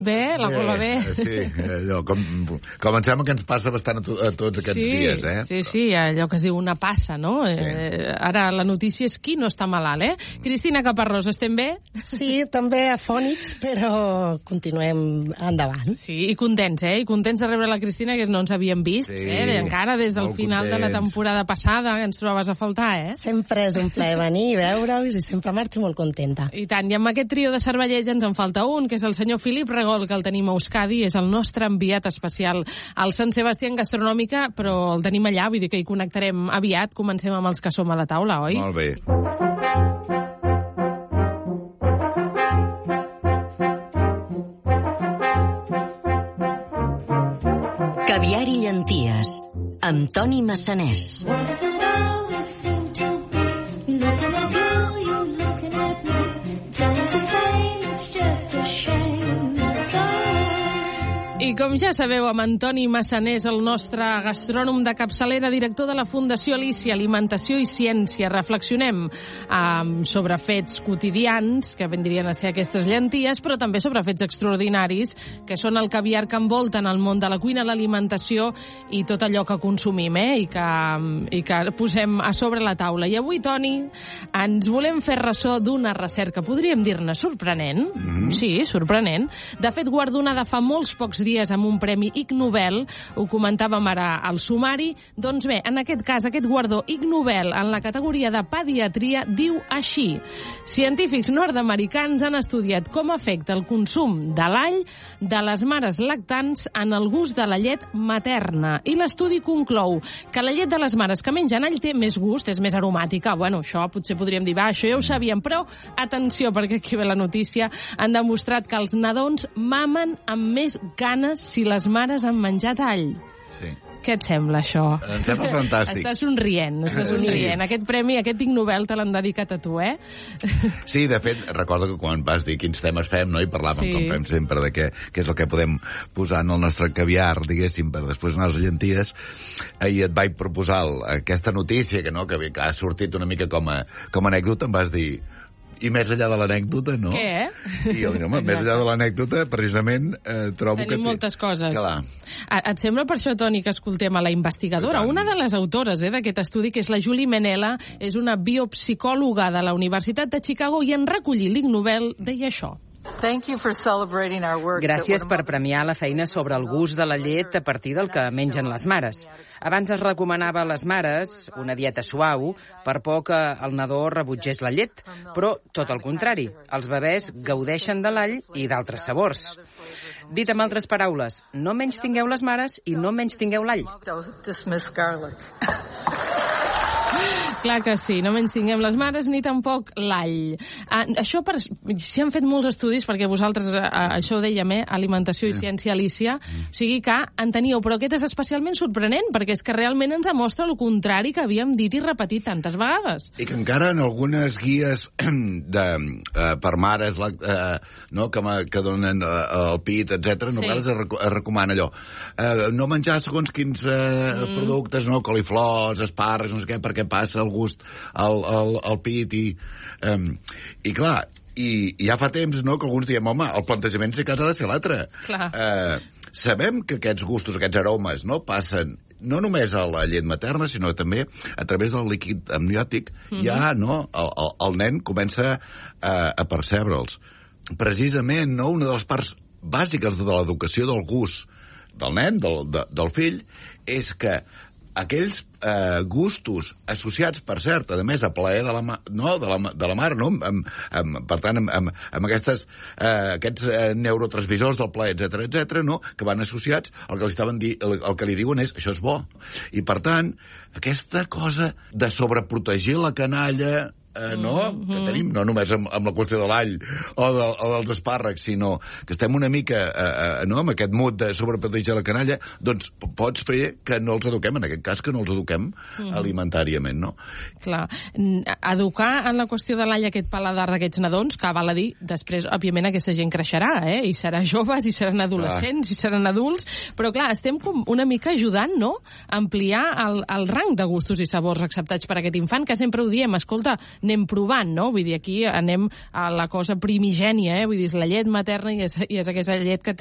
Bé, la cola bé. Sí, allò, com em sembla que ens passa bastant a tots aquests dies, eh? Sí, allò que es diu una passa, no? Sí. Ara la notícia és qui no està malalt, eh? Cristina Caparrós, estem bé? Sí, també afònics, però continuem endavant. Sí, i contents, eh? I contents de rebre la Cristina, que no ens havíem vist, encara des del final de la temporada passada, que ens trobes a faltar, eh? Sempre és un plaer venir i veure-us i sempre marxo molt contenta. I tant, i amb aquest trio de cervellers ens en falta un, que és el senyor Filip Regol, que el tenim a Euskadi, és el nostre enviat especial al Sant Sebastià en Gastronòmica, però el tenim allà, vull dir que hi connectarem aviat. Comencem amb els que som a la taula, oi? Molt bé. Caviar i llenties, amb Toni Massanés. I com ja sabeu, amb Antoni Massanés, el nostre gastrònom de capçalera, director de la Fundació Alícia, Alimentació i Ciència, reflexionem sobre fets quotidians, que vendrien a ser aquestes llenties, però també sobre fets extraordinaris, que són el caviar que envolten el món de la cuina, l'alimentació i tot allò que consumim, i que posem a sobre la taula. I avui, Toni, ens volem fer ressò d'una recerca, podríem dir-ne sorprenent, sí, sorprenent, de fet guardonada fa molts pocs dies amb un premi Ig Nobel, ho comentàvem ara al sumari. Doncs bé, en aquest cas, aquest guardó Ig Nobel en la categoria de pediatria diu així: científics nord-americans han estudiat com afecta el consum de l'all de les mares lactants en el gust de la llet materna. I l'estudi conclou que la llet de les mares que mengen all té més gust, és més aromàtica. Bueno, això potser podríem dir, això ja ho sabíem, però atenció, perquè aquí ve la notícia, han demostrat que els nadons mamen amb més ganes si les mares han menjat all. Sí. Què et sembla, això? Em sembla fantàstic. Estàs somrient. Sí. Aquest premi, aquest Ig Nobel, te l'han dedicat a tu, eh? Sí, de fet, recordo que quan vas dir quins temes fem, no? I parlàvem, com fem sempre, de què és el que podem posar en el nostre caviar, diguéssim, per després anar a les llenties. Ahir et vaig proposar aquesta notícia, que ha sortit una mica com a anècdota, em vas dir... I més enllà de l'anècdota, no? Què? I home, més enllà de l'anècdota, precisament, trobo que... Tenim moltes coses. Clar. Et sembla per això, Toni, que escoltem a la investigadora, una de les autores d'aquest estudi, que és la Julie Menela, és una biopsicòloga de la Universitat de Chicago, i en recollir l'Ig Nobel deia això. Gràcies per premiar la feina sobre el gust de la llet a partir del que mengen les mares. Abans es recomanava a les mares una dieta suau per por que el nadó rebutgés la llet, però tot el contrari, els bebès gaudeixen de l'all i d'altres sabors. Dit amb altres paraules, no menystingueu les mares i no menystingueu l'all. Clar que sí, no menystinguem les mares ni tampoc l'all. Això s'hi han fet molts estudis, perquè vosaltres, això ho dèiem, Alimentació i Ciència Alícia, o sigui que en teníeu, però aquest és especialment sorprenent, perquè és que realment ens demostra el contrari que havíem dit i repetit tantes vegades. I que encara en algunes guies per mares que donen el pit, etc., no es recomana allò. No menjar segons quins productes, coliflors, espàrrecs, no sé què, perquè passa el gust al pit i clar, i ja fa temps que alguns diem, home, el plantejament sí que ha de ser l'altre. Sabem que aquests gustos, aquests aromes, passen no només a la llet materna, sinó també a través del líquid amniòtic. Ja el nen comença a percebre'ls. Precisament, una de les parts bàsiques de l'educació del gust del nen, del fill, és que aquells gustos associats, per cert, a més a plaer de la mare, no? Per tant, amb aquests neurotransmissors del plaer, etc., no? Que van associats, el que li diuen és això és bo. I, per tant, aquesta cosa de sobreprotegir la canalla que tenim, no només amb la qüestió de l'all o dels espàrrecs, sinó que estem una mica amb aquest mood de sobreprotegir la canalla, doncs pots fer que no els eduquem, en aquest cas que no els eduquem alimentàriament, no? Clar, educar en la qüestió de l'all aquest paladar d'aquests nadons, que val a dir, després, òbviament, aquesta gent creixerà, i serà joves, i seran adolescents, i seran adults, però clar, estem com una mica ajudant, no?, a ampliar el rang de gustos i sabors acceptats per aquest infant, que sempre ho diem, escolta, anem provant, no? Vull dir, aquí anem a la cosa primigènia, vull dir, és la llet materna i és aquesta llet que